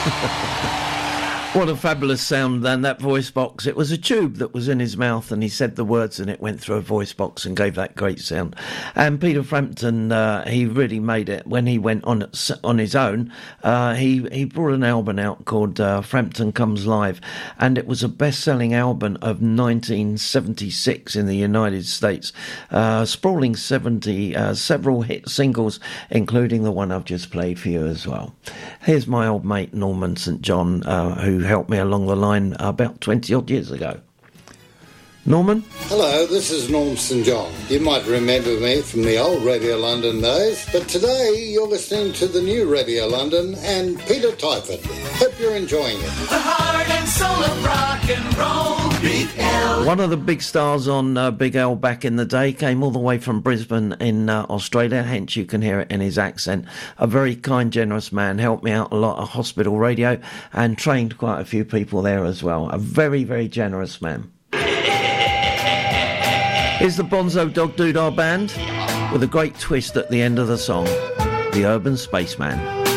What a fabulous sound, then, that voice box. It was a tube that was in his mouth, and he said the words, and it went through a voice box and gave that great sound. And Peter Frampton, he really made it. When he went on his own, he brought an album out called Frampton Comes Live, and it was a best-selling album of 1976 in the United States, sprawling several hit singles, including the one I've just played for you as well. Here's my old mate Norman St. John, who helped me along the line about 20-odd years ago. Norman? Hello, this is Norm St. John. You might remember me from the old Radio London days, but today you're listening to the new Radio London and Peter Tyford. Hope you're enjoying it. The heart and soul of rock and roll, Big L. One of the big stars on Big L back in the day came all the way from Brisbane in Australia, hence you can hear it in his accent. A very kind, generous man, helped me out a lot at hospital radio and trained quite a few people there as well. A very, very generous man. Here's the Bonzo Dog Doodah Band with a great twist at the end of the song, The Urban Spaceman.